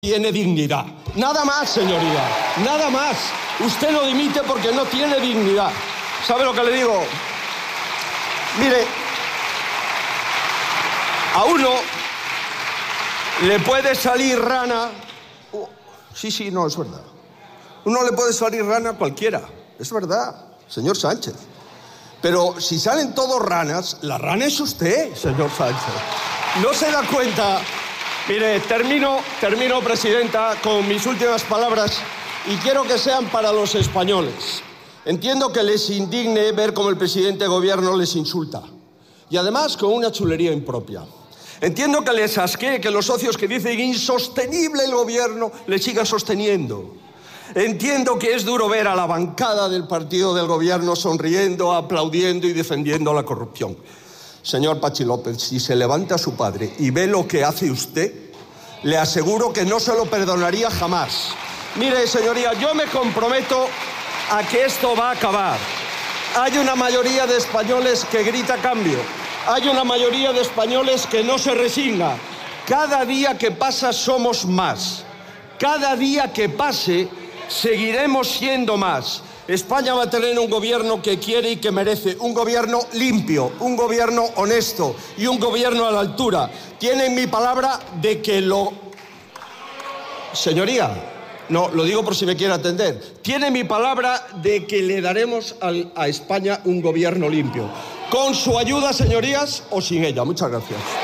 tiene dignidad. Nada más, señoría, nada más. Usted no dimite porque no tiene dignidad. ¿Sabe lo que le digo? Mire, a uno le puede salir rana. Sí, no, es verdad. Uno le puede salir rana a cualquiera. Es verdad, señor Sánchez. Pero si salen todos ranas, la rana es usted, señor Sánchez. ¿No se da cuenta? Mire, termino, presidenta, con mis últimas palabras y quiero que sean para los españoles. Entiendo que les indigne ver cómo el presidente de gobierno les insulta y además con una chulería impropia. Entiendo que les asquee que los socios que dicen insostenible el gobierno le sigan sosteniendo. Entiendo que es duro ver a la bancada del partido del gobierno sonriendo, aplaudiendo y defendiendo la corrupción. Señor Patxi López, si se levanta su padre y ve lo que hace usted, le aseguro que no se lo perdonaría jamás. Mire, señoría, yo me comprometo a que esto va a acabar. Hay una mayoría de españoles que grita cambio. Hay una mayoría de españoles que no se resigna. Cada día que pasa somos más. Cada día que pase seguiremos siendo más. España va a tener un gobierno que quiere y que merece, un gobierno limpio, un gobierno honesto y un gobierno a la altura. Tienen mi palabra de que lo... Señoría, no, lo digo por si me quiere atender. Tiene mi palabra de que le daremos a España un gobierno limpio. Con su ayuda, señorías, o sin ella. Muchas gracias.